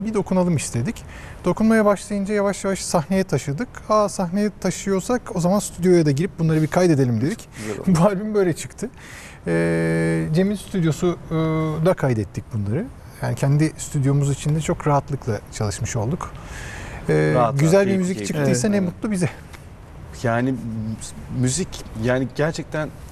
bir dokunalım istedik. Dokunmaya başlayınca yavaş yavaş sahneye taşıdık. Sahneye taşıyorsak o zaman stüdyoya da girip bunları bir kaydedelim dedik. Bu albüm böyle çıktı. Cem'in stüdyosu da kaydettik bunları. Yani kendi stüdyomuz içinde çok rahatlıkla çalışmış olduk. Güzel bir müzik çıktıysa ne mutlu bize. Yani müzik, yani gerçekten